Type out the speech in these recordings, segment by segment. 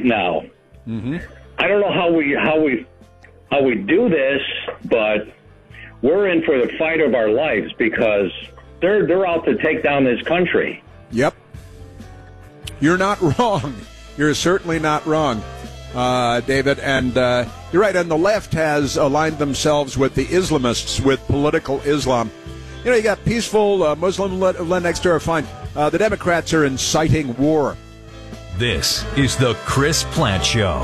now. Mm-hmm. I don't know how we do this, but we're in for the fight of our lives because they're out to take down this country. Yep. You're not wrong. You're certainly not wrong, David. And you're right. And the left has aligned themselves with the Islamists, with political Islam. You know, you got peaceful Muslim next door, fine. The Democrats are inciting war. This is the Chris Plante Show.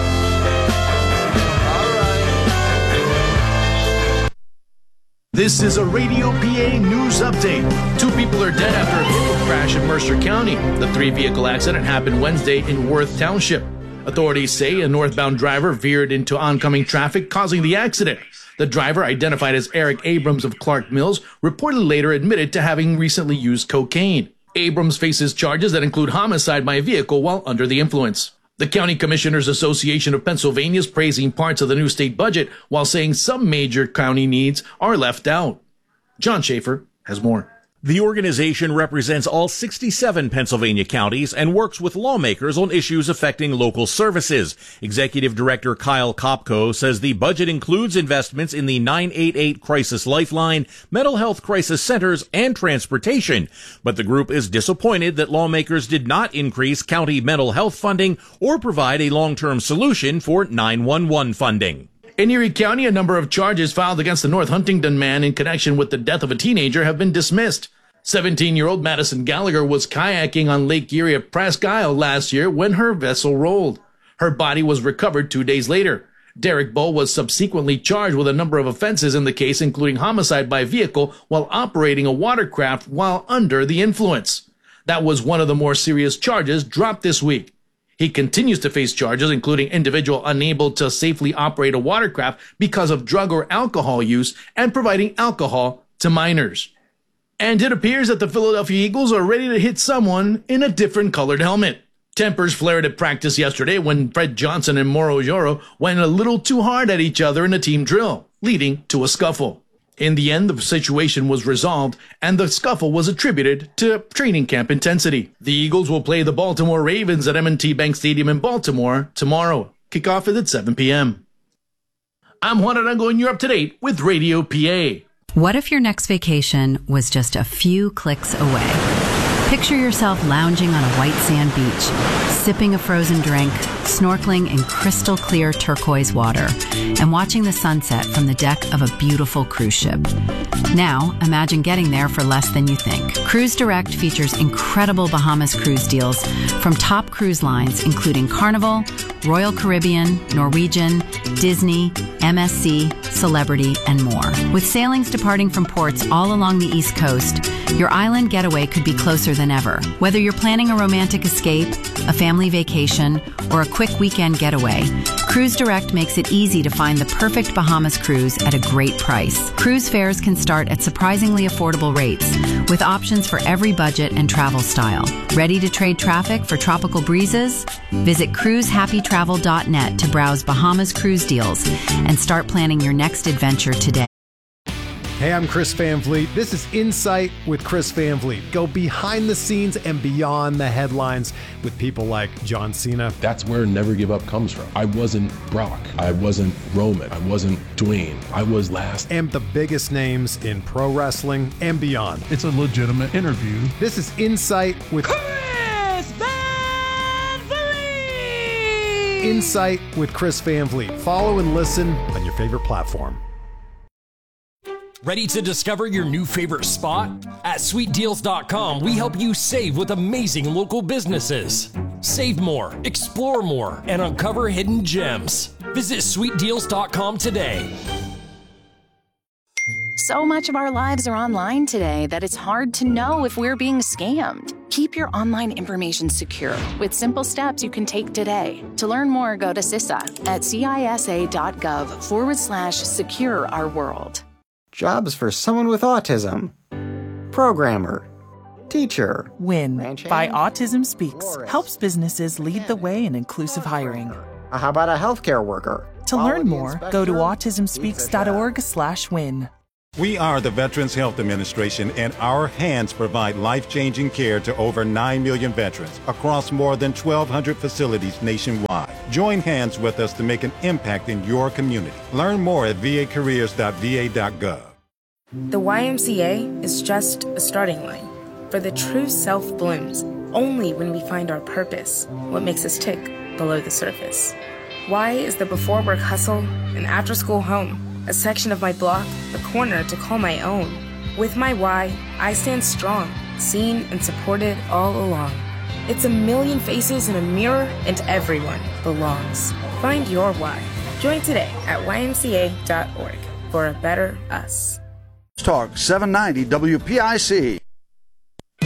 This is a Radio PA news update. 2 people are dead after a vehicle crash in Mercer County. The 3-vehicle accident happened Wednesday in Worth Township. Authorities say a northbound driver veered into oncoming traffic, causing the accident. The driver, identified as Eric Abrams of Clark Mills, reportedly later admitted to having recently used cocaine. Abrams faces charges that include homicide by vehicle while under the influence. The County Commissioners Association of Pennsylvania is praising parts of the new state budget while saying some major county needs are left out. John Schaefer has more. The organization represents all 67 Pennsylvania counties and works with lawmakers on issues affecting local services. Executive Director Kyle Kopko says the budget includes investments in the 988 Crisis Lifeline, mental health crisis centers, and transportation. But the group is disappointed that lawmakers did not increase county mental health funding or provide a long-term solution for 911 funding. In Erie County, a number of charges filed against the North Huntington man in connection with the death of a teenager have been dismissed. 17-year-old Madison Gallagher was kayaking on Lake Erie at Presque Isle last year when her vessel rolled. Her body was recovered 2 days later. Derek Bowe was subsequently charged with a number of offenses in the case, including homicide by vehicle while operating a watercraft while under the influence. That was one of the more serious charges dropped this week. He continues to face charges, including individual unable to safely operate a watercraft because of drug or alcohol use and providing alcohol to minors. And it appears that the Philadelphia Eagles are ready to hit someone in a different colored helmet. Tempers flared at practice yesterday when Fred Johnson and Mauro Yoro went a little too hard at each other in a team drill, leading to a scuffle. In the end, the situation was resolved, and the scuffle was attributed to training camp intensity. The Eagles will play the Baltimore Ravens at M&T Bank Stadium in Baltimore tomorrow. Kickoff is at 7 p.m. I'm Juan Arango, and you're up to date with Radio PA. What if your next vacation was just a few clicks away? Picture yourself lounging on a white sand beach, sipping a frozen drink, snorkeling in crystal clear turquoise water, and watching the sunset from the deck of a beautiful cruise ship. Now, imagine getting there for less than you think. Cruise Direct features incredible Bahamas cruise deals from top cruise lines, including Carnival, Royal Caribbean, Norwegian, Disney, MSC, Celebrity, and more. With sailings departing from ports all along the East Coast, your island getaway could be closer than ever. Whether you're planning a romantic escape, a family vacation, or a quick weekend getaway, Cruise Direct makes it easy to find the perfect Bahamas cruise at a great price. Cruise fares can start at surprisingly affordable rates, with options for every budget and travel style. Ready to trade traffic for tropical breezes? Visit cruisehappytravel.net to browse Bahamas cruise deals and start planning your next adventure today. Hey, I'm Chris Van Vliet. This is Insight with Chris Van Vliet. Go behind the scenes and beyond the headlines with people like John Cena. That's where Never Give Up comes from. I wasn't Brock. I wasn't Roman. I wasn't Dwayne. I was last. And the biggest names in pro wrestling and beyond. It's a legitimate interview. This is Insight with Chris Van Vliet. Insight with Chris Van Vliet. Follow and listen on your favorite platform. Ready to discover your new favorite spot? At sweetdeals.com, we help you save with amazing local businesses. Save more, explore more, and uncover hidden gems. Visit sweetdeals.com today. So much of our lives are online today that it's hard to know if we're being scammed. Keep your online information secure with simple steps you can take today. To learn more, go to CISA at cisa.gov/secure our world. Jobs for someone with autism. Programmer. Teacher. WIN by Autism Speaks helps businesses lead the way in inclusive hiring. How about a healthcare worker? To learn more, go to autismspeaks.org/win. We are the Veterans Health Administration, and our hands provide life-changing care to over 9 million veterans across more than 1,200 facilities nationwide. Join hands with us to make an impact in your community. Learn more at vacareers.va.gov. The YMCA is just a starting line, for the true self blooms only when we find our purpose, what makes us tick below the surface. Y is the before-work hustle, an after-school home, a section of my block, a corner to call my own. With my Y, I stand strong, seen and supported all along. It's a million faces in a mirror, and everyone belongs. Find your Y. Join today at ymca.org for a better us. Talk 790 WPIC.